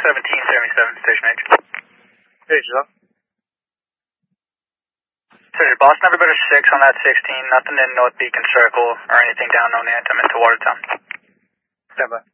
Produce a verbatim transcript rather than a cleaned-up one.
seventeen seventy-seven, station H. Page up. Surgery, Boston, everybody six on that sixteen, nothing in North Beacon Circle or anything down on Anthem into Watertown. Stand by.